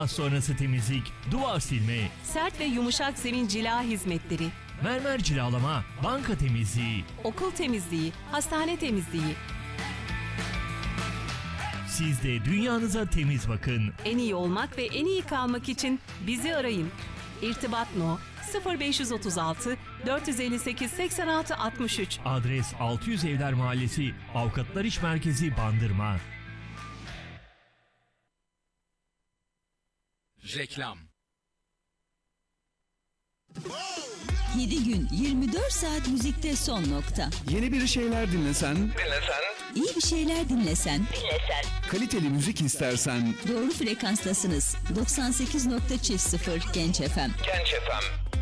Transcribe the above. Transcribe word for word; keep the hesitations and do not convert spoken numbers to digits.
Sonrası temizlik, duvar silme, Sert ve yumuşak zemin cila hizmetleri, mermer cilalama, banka temizliği. okul temizliği, hastane temizliği. Siz de dünyanıza temiz bakın. En iyi olmak ve en iyi kalmak için bizi arayın. İrtibat No sıfır beş otuz altı dört yüz elli sekiz seksen altı altmış üç. Adres altı yüz Evler Mahallesi, Avukatlar İş Merkezi, Bandırma. Reklam. yedi gün yirmi dört saat müzikte son nokta. Yeni bir şeyler dinlesen, Dinlesen. İyi bir şeyler dinlesen. kaliteli müzik istersen, Doğru frekanstasınız. doksan sekiz nokta sıfır Genç F M. Genç F M.